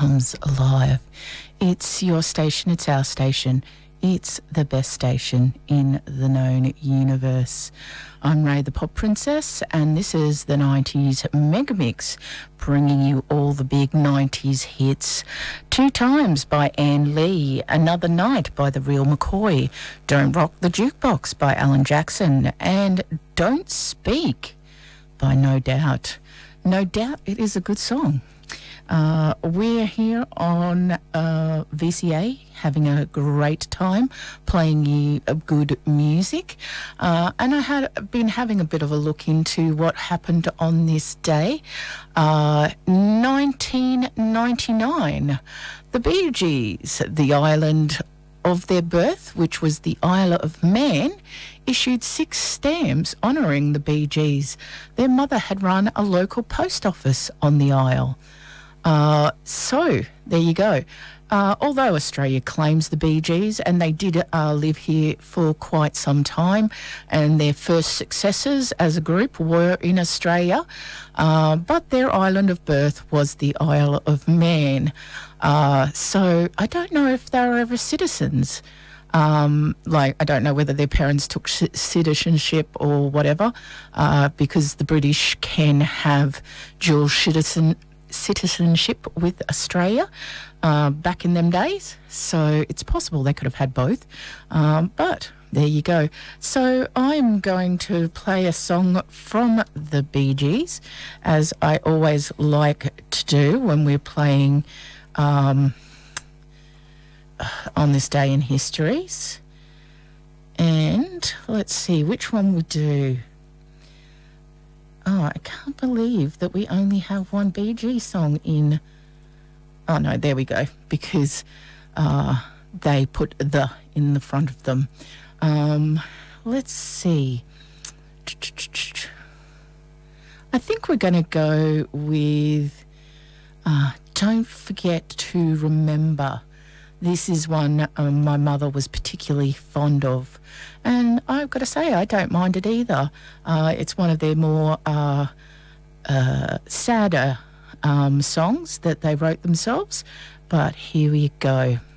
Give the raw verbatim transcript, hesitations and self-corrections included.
comes alive. It's your station, it's our station. It's the best station in the known universe. I'm Ray the Pop Princess, and this is the nineties Megamix, bringing you all the big nineties hits. Two Times by Ann Lee, Another Night by The Real McCoy, Don't Rock the Jukebox by Alan Jackson, and Don't Speak by No Doubt. No doubt it is a good song. Uh, we're here on uh, V C A having a great time playing you uh, good music, uh, and I had been having a bit of a look into what happened on this day. uh, nineteen ninety-nine, the Bee Gees, the island of their birth, which was the Isle of Man, issued six stamps honouring the Bee Gees. Their mother had run a local post office on the isle. Uh, so, there you go. Uh, although Australia claims the Bee Gees, and they did uh, live here for quite some time, and their first successes as a group were in Australia, uh, but their island of birth was the Isle of Man. Uh, so, I don't know if they were ever citizens. Um, like, I don't know whether their parents took c- citizenship or whatever, uh, because the British can have dual citizen citizenship with Australia uh, back in them days, so it's possible they could have had both, um, but there you go. So I'm going to play a song from the Bee Gees, as I always like to do when we're playing um, on this day in histories. And let's see which one we do. Oh, I can't believe that we only have one Bee Gees song in... Oh, no, there we go, because uh, they put the in the front of them. Um, let's see. I think we're going to go with uh, Don't Forget to Remember. This is one um, my mother was particularly fond of, and I've got to say I don't mind it either. Uh, it's one of their more uh, uh, sadder um, songs that they wrote themselves, but here we go.